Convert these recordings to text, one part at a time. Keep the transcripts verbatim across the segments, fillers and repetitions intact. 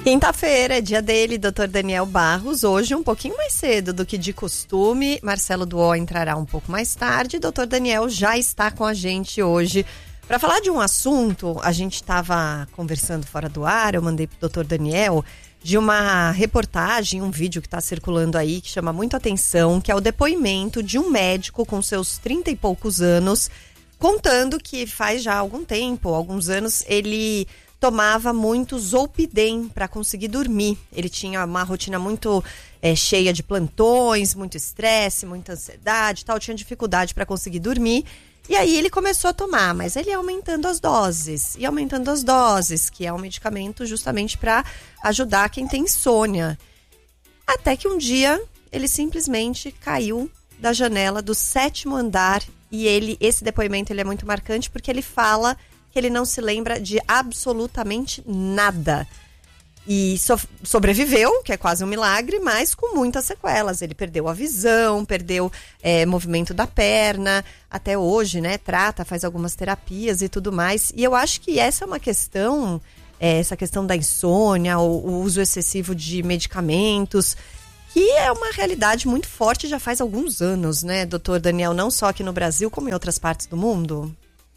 Quinta-feira é dia dele, doutor Daniel Barros. Hoje um pouquinho mais cedo do que de costume. Marcelo Duó entrará um pouco mais tarde. doutor Daniel já está com a gente hoje para falar de um assunto. A gente estava conversando fora do ar, eu mandei pro doutor Daniel de uma reportagem, um vídeo que está circulando aí, que chama muito atenção, que é o depoimento de um médico com seus trinta e poucos anos, contando que faz já algum tempo, alguns anos, ele tomava muito Zolpidem para conseguir dormir. Ele tinha uma rotina muito é, cheia de plantões, muito estresse, muita ansiedade e tal, tinha dificuldade para conseguir dormir. E aí ele começou a tomar, mas ele ia aumentando as doses, e aumentando as doses, que é um medicamento justamente para ajudar quem tem insônia. Até que um dia ele simplesmente caiu da janela do sétimo andar, e ele, esse depoimento ele é muito marcante porque ele fala que ele não se lembra de absolutamente nada. E so- sobreviveu, que é quase um milagre, mas com muitas sequelas. Ele perdeu a visão, perdeu é, movimento da perna, até hoje, né, trata, faz algumas terapias e tudo mais. E eu acho que essa é uma questão, é, essa questão da insônia, o, o uso excessivo de medicamentos, que é uma realidade muito forte já faz alguns anos, né, doutor Daniel, não só aqui no Brasil, como em outras partes do mundo.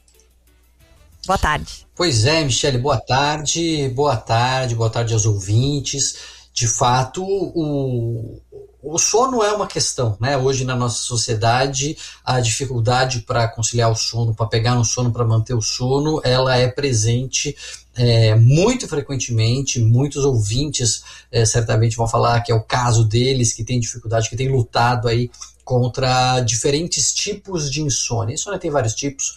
Boa tarde. Pois é, Michele, boa tarde, boa tarde, boa tarde aos ouvintes. De fato, o, o sono é uma questão, né? Hoje na nossa sociedade, a dificuldade para conciliar o sono, para pegar no sono, para manter o sono, ela é presente é, muito frequentemente. Muitos ouvintes é, certamente vão falar que é o caso deles, que tem dificuldade, que tem lutado aí contra diferentes tipos de insônia. Insônia tem vários tipos,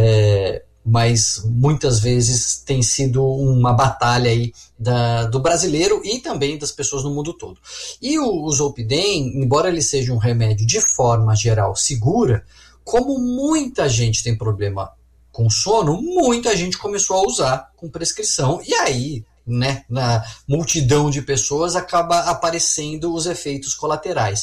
é, mas muitas vezes tem sido uma batalha aí da, do brasileiro e também das pessoas no mundo todo. E o, o Zolpidem, embora ele seja um remédio de forma geral segura, como muita gente tem problema com sono, muita gente começou a usar com prescrição, e aí, né, na multidão de pessoas acaba aparecendo os efeitos colaterais.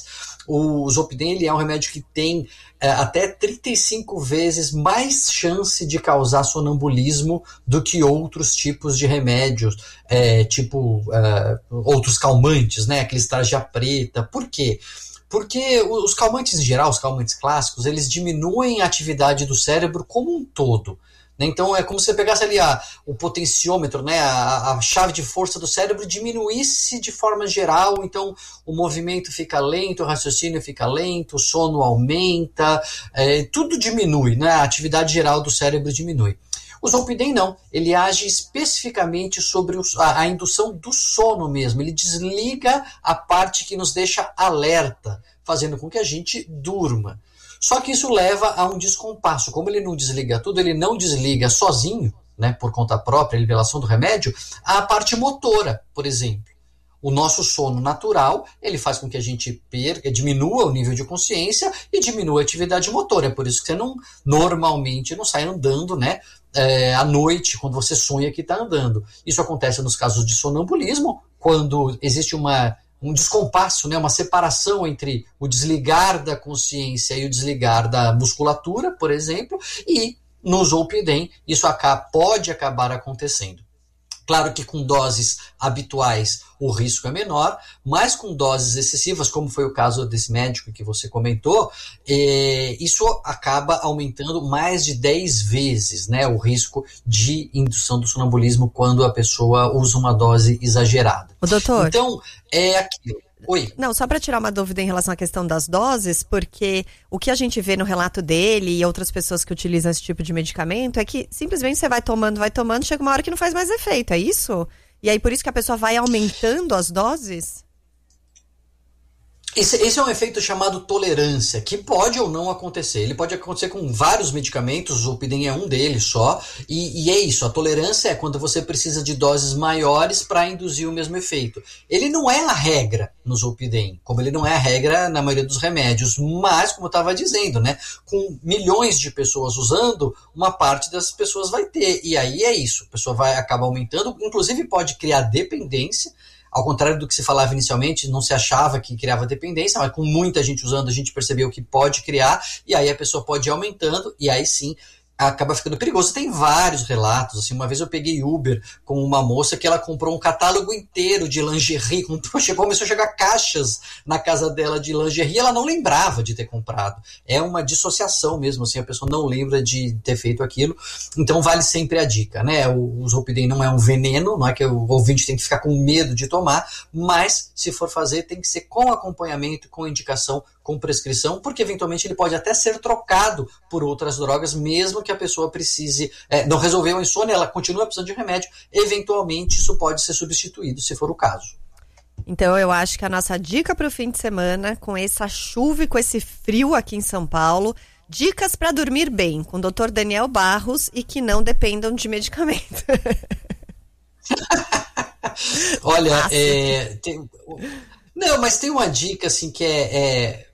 O Zolpidem, ele é um remédio que tem é, até trinta e cinco vezes mais chance de causar sonambulismo do que outros tipos de remédios, é, tipo é, outros calmantes, né, aqueles tarja preta. Por quê? Porque os calmantes em geral, os calmantes clássicos, eles diminuem a atividade do cérebro como um todo. Então é como se você pegasse ali a, o potenciômetro, né, a, a chave de força do cérebro diminuísse de forma geral, então o movimento fica lento, o raciocínio fica lento, o sono aumenta, é, tudo diminui, né, a atividade geral do cérebro diminui. O Zolpidem não, ele age especificamente sobre os, a, a indução do sono mesmo, ele desliga a parte que nos deixa alerta, fazendo com que a gente durma. Só que isso leva a um descompasso. Como ele não desliga tudo, ele não desliga sozinho, né, por conta própria, a liberação do remédio, a parte motora, por exemplo. O nosso sono natural, ele faz com que a gente perca, diminua o nível de consciência e diminua a atividade motora. É por isso que você não, normalmente não sai andando, né, é, à noite, quando você sonha que está andando. Isso acontece nos casos de sonambulismo, quando existe uma... um descompasso, né, uma separação entre o desligar da consciência e o desligar da musculatura, por exemplo, e no Zolpidem isso acaba, pode acabar acontecendo. Claro que com doses habituais o risco é menor, mas com doses excessivas, como foi o caso desse médico que você comentou, é, isso acaba aumentando mais de dez vezes, né, o risco de indução do sonambulismo quando a pessoa usa uma dose exagerada. O doutor... Então, é aquilo. Oi. Não, só para tirar uma dúvida em relação à questão das doses, porque o que a gente vê no relato dele e outras pessoas que utilizam esse tipo de medicamento é que simplesmente você vai tomando, vai tomando, chega uma hora que não faz mais efeito, é isso? E aí por isso que a pessoa vai aumentando as doses? Esse, esse é um efeito chamado tolerância, que pode ou não acontecer. Ele pode acontecer com vários medicamentos, o Zolpidem é um deles só, e, e é isso, a tolerância é quando você precisa de doses maiores para induzir o mesmo efeito. Ele não é a regra no Zolpidem, como ele não é a regra na maioria dos remédios, mas, como eu estava dizendo, né, com milhões de pessoas usando, uma parte das pessoas vai ter, e aí é isso, a pessoa vai acabar aumentando, inclusive pode criar dependência. Ao contrário do que se falava inicialmente, não se achava que criava dependência, mas com muita gente usando, a gente percebeu que pode criar, e aí a pessoa pode ir aumentando, e aí sim acaba ficando perigoso. Tem vários relatos, assim, uma vez eu peguei Uber com uma moça que ela comprou um catálogo inteiro de lingerie, comprou, chegou, começou a chegar caixas na casa dela de lingerie, ela não lembrava de ter comprado. É uma dissociação mesmo, assim, a pessoa não lembra de ter feito aquilo, então vale sempre a dica, né? O, o Zolpidem não é um veneno, não é que o ouvinte tem que ficar com medo de tomar, mas se for fazer tem que ser com acompanhamento, com indicação, com prescrição, porque eventualmente ele pode até ser trocado por outras drogas, mesmo que a pessoa precise, é, não resolveu a insônia, ela continua precisando de remédio, eventualmente isso pode ser substituído, se for o caso. Então eu acho que a nossa dica para o fim de semana, com essa chuva e com esse frio aqui em São Paulo, dicas para dormir bem, com o doutor Daniel Barros e que não dependam de medicamento. Olha, é, tem, não, mas tem uma dica assim que é, é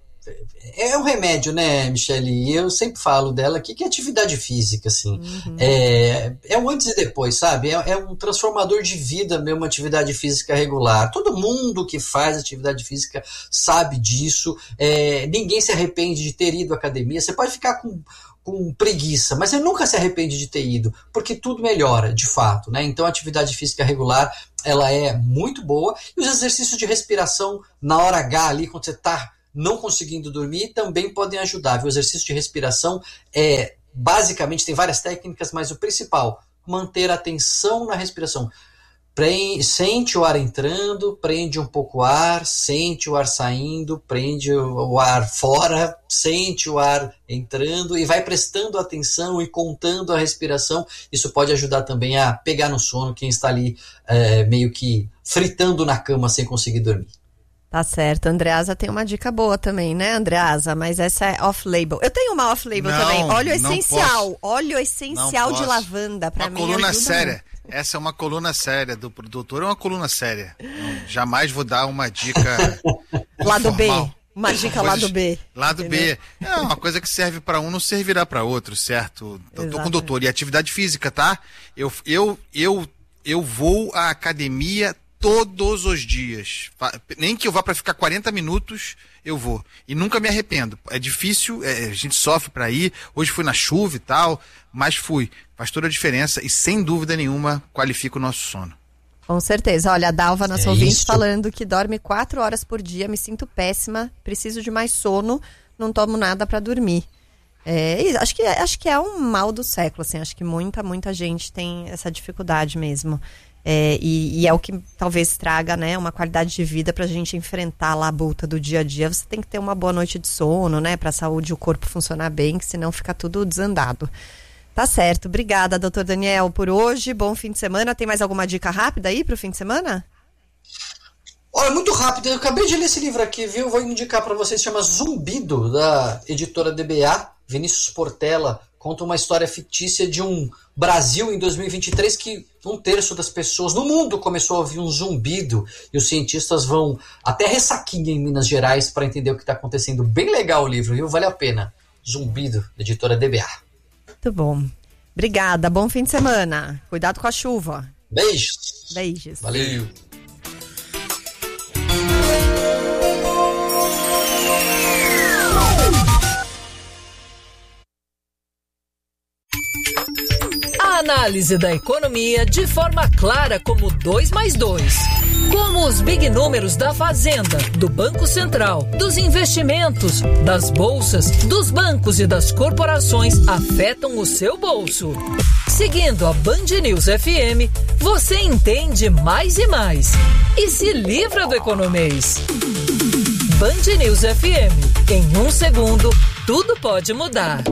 É um remédio, né, Michele? E eu sempre falo dela aqui, que é atividade física, assim. Uhum. É, é um antes e depois, sabe? É, é um transformador de vida mesmo, uma atividade física regular. Todo mundo que faz atividade física sabe disso. É, ninguém se arrepende de ter ido à academia. Você pode ficar com, com preguiça, mas você nunca se arrepende de ter ido, porque tudo melhora, de fato, né? Então, a atividade física regular, ela é muito boa. E os exercícios de respiração na hora H ali, quando você está não conseguindo dormir, também podem ajudar. O exercício de respiração é, basicamente, tem várias técnicas, mas o principal, manter a atenção na respiração. Prende, sente o ar entrando, prende um pouco o ar, sente o ar saindo, prende o, o ar fora, sente o ar entrando e vai prestando atenção e contando a respiração. Isso pode ajudar também a pegar no sono quem está ali é, meio que fritando na cama sem conseguir dormir. Tá certo, Andreasa tem uma dica boa também, né, Andreasa? Mas essa é off-label. Eu tenho uma off-label não, também. Óleo essencial. Posso. Óleo essencial de lavanda. Pra uma mim coluna ajuda séria. muito. Essa é uma coluna séria do produtor, é uma coluna séria. Não, jamais vou dar uma dica lado informal. B. Uma dica lado B. Lado entendeu? B. É uma coisa que serve para um, não servirá para outro, certo? Eu tô com o doutor. E atividade física, tá? Eu, eu, eu, eu vou à academia todos os dias. Nem que eu vá para ficar quarenta minutos, eu vou. E nunca me arrependo. É difícil, é, a gente sofre para ir. Hoje fui na chuva e tal, mas fui. Faz toda a diferença e, sem dúvida nenhuma, qualifica o nosso sono. Com certeza. Olha, a Dalva, nossa é ouvinte, isso. falando que dorme quatro horas por dia, me sinto péssima, preciso de mais sono, não tomo nada para dormir. É, acho, que, acho que é um mal do século, assim, acho que muita, muita gente tem essa dificuldade mesmo. É, e, e é o que talvez traga, né, uma qualidade de vida pra gente enfrentar a labuta do dia a dia. Você tem que ter uma boa noite de sono, né, pra saúde e o corpo funcionar bem, que senão fica tudo desandado. Tá certo, obrigada, doutor Daniel, por hoje, bom fim de semana. Tem mais alguma dica rápida aí pro fim de semana? Olha, muito rápido, eu acabei de ler esse livro aqui, viu? Vou indicar para vocês, chama Zumbido, da editora D B A, Vinícius Portela. Conta uma história fictícia de um Brasil em dois mil e vinte e três que um terço das pessoas no mundo começou a ouvir um zumbido e os cientistas vão até Ressaquinha, em Minas Gerais, para entender o que está acontecendo. Bem legal o livro, viu? Vale a pena. Zumbido, editora D B A. Muito bom. Obrigada, bom fim de semana. Cuidado com a chuva. Beijos. Beijos. Valeu. A análise da economia de forma clara como dois mais dois. Como os big números da Fazenda, do Banco Central, dos investimentos, das bolsas, dos bancos e das corporações afetam o seu bolso. Seguindo a Band News F M, você entende mais e mais. E se livra do economês. Band News F M. Em um segundo, tudo pode mudar.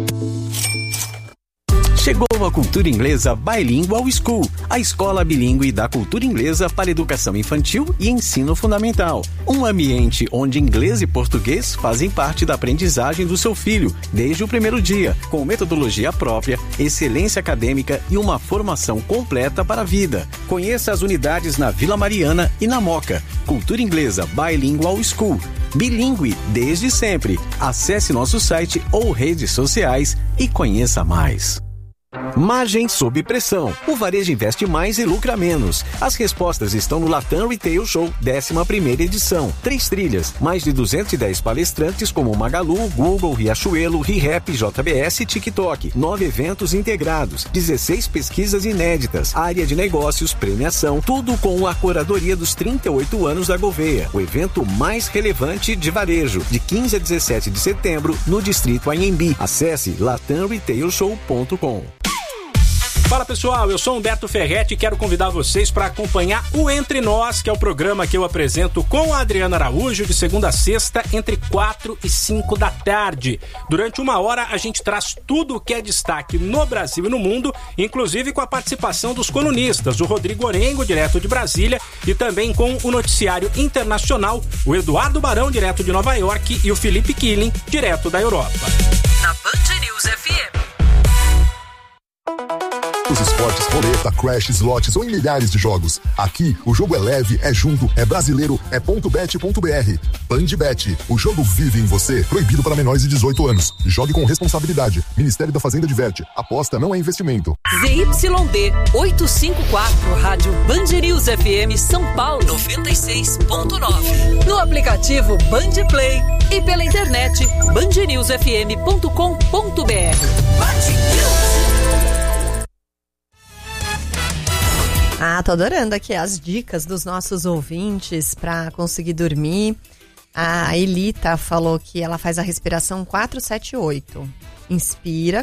Chegou a Cultura Inglesa Bilingual School, a escola bilíngue da cultura inglesa para educação infantil e ensino fundamental. Um ambiente onde inglês e português fazem parte da aprendizagem do seu filho, desde o primeiro dia, com metodologia própria, excelência acadêmica e uma formação completa para a vida. Conheça as unidades na Vila Mariana e na Moca. Cultura Inglesa Bilingual School. Bilíngue desde sempre. Acesse nosso site ou redes sociais e conheça mais. Margem sob pressão. O varejo investe mais e lucra menos. As respostas estão no Latam Retail Show, décima primeira edição. Três trilhas, mais de duzentos e dez palestrantes como Magalu, Google, Riachuelo, ReHap, J B S e TikTok. Nove eventos integrados, dezesseis pesquisas inéditas, área de negócios, premiação, tudo com a curadoria dos trinta e oito anos da Gouveia. O evento mais relevante de varejo, de quinze a dezessete de setembro, no Distrito Anhembi. Acesse latam retail show ponto com. Fala pessoal, eu sou Humberto Ferretti e quero convidar vocês para acompanhar o Entre Nós, que é o programa que eu apresento com a Adriana Araújo de segunda a sexta, entre quatro e cinco da tarde. Durante uma hora a gente traz tudo o que é destaque no Brasil e no mundo, inclusive com a participação dos colunistas, o Rodrigo Orengo, direto de Brasília, e também com o noticiário internacional, o Eduardo Barão, direto de Nova York, e o Felipe Killing, direto da Europa. Na Band News F M. Os esportes, roleta, crash, slots ou em milhares de jogos. Aqui, o jogo é leve, é junto, é brasileiro, é ponto bet ponto b r. Bandbet, o jogo vive em você. Proibido para menores de dezoito anos. Jogue com responsabilidade. Ministério da Fazenda diverte. Aposta não é investimento. Z Y D oitocentos e cinquenta e quatro, Rádio Band News F M São Paulo noventa e seis ponto nove. No aplicativo Band Play e pela internet band news f m ponto com ponto b r. Band News. Ah, tô adorando aqui as dicas dos nossos ouvintes para conseguir dormir. A Elita falou que ela faz a respiração quatro sete oito. Inspira